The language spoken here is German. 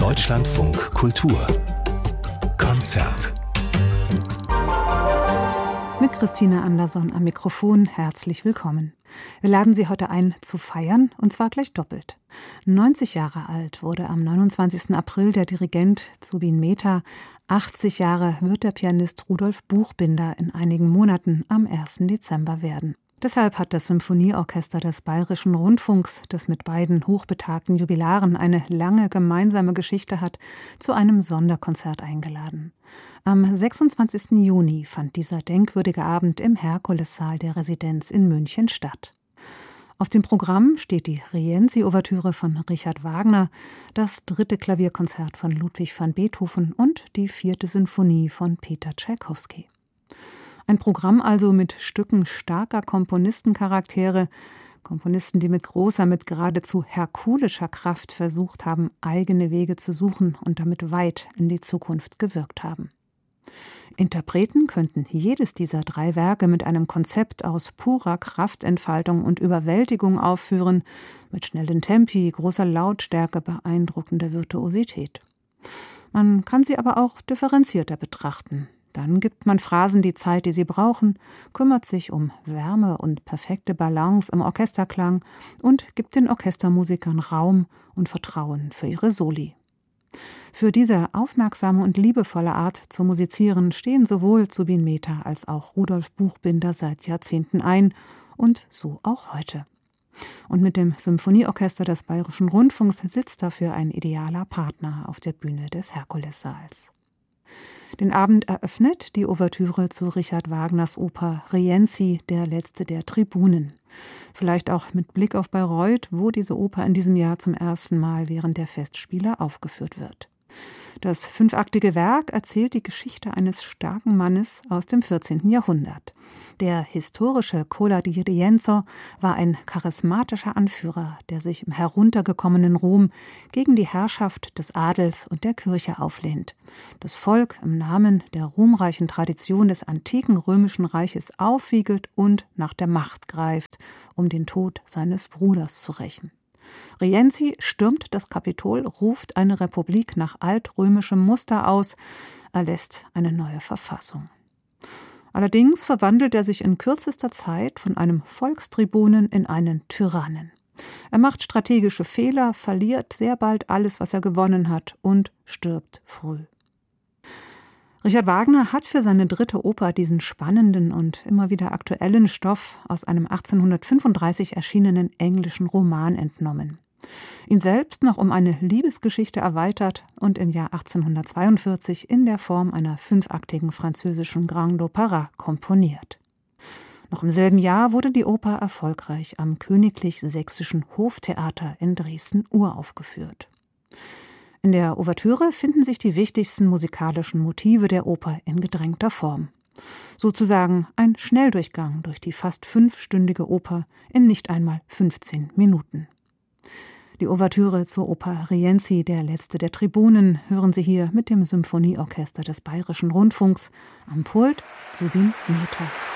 Deutschlandfunk Kultur Konzert. Mit Christine Anderson am Mikrofon, herzlich willkommen. Wir laden Sie heute ein, zu feiern, und zwar gleich doppelt. 90 Jahre alt wurde am 29. April der Dirigent Zubin Mehta. 80 Jahre wird der Pianist Rudolf Buchbinder in einigen Monaten am 1. Dezember werden. Deshalb hat das Symphonieorchester des Bayerischen Rundfunks, das mit beiden hochbetagten Jubilaren eine lange gemeinsame Geschichte hat, zu einem Sonderkonzert eingeladen. Am 26. Juni fand dieser denkwürdige Abend im Herkulessaal der Residenz in München statt. Auf dem Programm steht die Rienzi-Ouvertüre von Richard Wagner, das 3. Klavierkonzert von Ludwig van Beethoven und die 4. Sinfonie von Peter Tschaikowski. Ein Programm also mit Stücken starker Komponistencharaktere, Komponisten, die mit großer, mit geradezu herkulischer Kraft versucht haben, eigene Wege zu suchen und damit weit in die Zukunft gewirkt haben. Interpreten könnten jedes dieser 3 Werke mit einem Konzept aus purer Kraftentfaltung und Überwältigung aufführen, mit schnellen Tempi, großer Lautstärke, beeindruckender Virtuosität. Man kann sie aber auch differenzierter betrachten. Dann gibt man Phrasen die Zeit, die sie brauchen, kümmert sich um Wärme und perfekte Balance im Orchesterklang und gibt den Orchestermusikern Raum und Vertrauen für ihre Soli. Für diese aufmerksame und liebevolle Art zu musizieren stehen sowohl Zubin Mehta als auch Rudolf Buchbinder seit Jahrzehnten ein und so auch heute. Und mit dem Symphonieorchester des Bayerischen Rundfunks sitzt dafür ein idealer Partner auf der Bühne des Herkulessaals. Den Abend eröffnet die Ouvertüre zu Richard Wagners Oper Rienzi, der letzte der Tribunen. Vielleicht auch mit Blick auf Bayreuth, wo diese Oper in diesem Jahr zum ersten Mal während der Festspiele aufgeführt wird. Das 5-aktige Werk erzählt die Geschichte eines starken Mannes aus dem 14. Jahrhundert. Der historische Cola di Rienzo war ein charismatischer Anführer, der sich im heruntergekommenen Rom gegen die Herrschaft des Adels und der Kirche auflehnt. Das Volk im Namen der ruhmreichen Tradition des antiken römischen Reiches aufwiegelt und nach der Macht greift, um den Tod seines Bruders zu rächen. Rienzi stürmt das Kapitol, ruft eine Republik nach altrömischem Muster aus, erlässt eine neue Verfassung. Allerdings verwandelt er sich in kürzester Zeit von einem Volkstribunen in einen Tyrannen. Er macht strategische Fehler, verliert sehr bald alles, was er gewonnen hat, und stirbt früh. Richard Wagner hat für seine 3. Oper diesen spannenden und immer wieder aktuellen Stoff aus einem 1835 erschienenen englischen Roman entnommen. Ihn selbst noch um eine Liebesgeschichte erweitert und im Jahr 1842 in der Form einer 5-aktigen französischen Grand d'Opéra komponiert. Noch im selben Jahr wurde die Oper erfolgreich am Königlich Sächsischen Hoftheater in Dresden uraufgeführt. In der Ouvertüre finden sich die wichtigsten musikalischen Motive der Oper in gedrängter Form. Sozusagen ein Schnelldurchgang durch die fast 5-stündige Oper in nicht einmal 15 Minuten. Die Ouvertüre zur Oper Rienzi, der letzte der Tribunen, hören Sie hier mit dem Symphonieorchester des Bayerischen Rundfunks. Am Pult Zubin Mehta.